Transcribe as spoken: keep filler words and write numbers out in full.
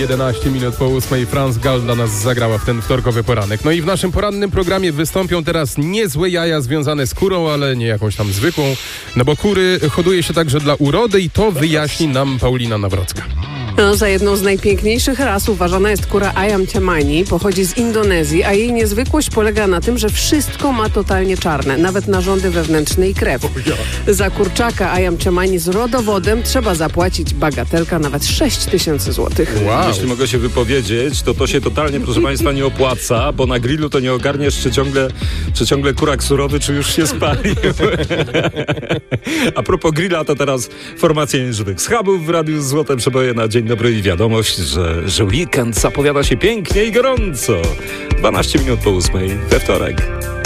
jedenaście minut po ósmej. Franz Gall dla nas zagrała w ten wtorkowy poranek. No i w naszym porannym programie wystąpią teraz niezłe jaja związane z kurą, ale nie jakąś tam zwykłą, no bo kury hoduje się także dla urody i to wyjaśni nam Paulina Nawrocka. No, za jedną z najpiękniejszych ras uważana jest kura Ayam Cemani. Pochodzi z Indonezji, a jej niezwykłość polega na tym, że wszystko ma totalnie czarne, nawet narządy wewnętrzne i krew. Za kurczaka Ayam Cemani z rodowodem trzeba zapłacić, bagatelka, nawet sześć tysięcy złotych. Wow. Jeśli mogę się wypowiedzieć, to to się totalnie, proszę Państwa, nie opłaca, bo na grillu to nie ogarniesz, czy ciągle, czy ciągle kurak surowy, czy już się spalił. A propos grilla, to teraz formacja niezwykłych schabów w Radiu Złote Przeboje na dzień dobry i wiadomość, że, że weekend zapowiada się pięknie i gorąco. dwanaście minut po ósmej we wtorek.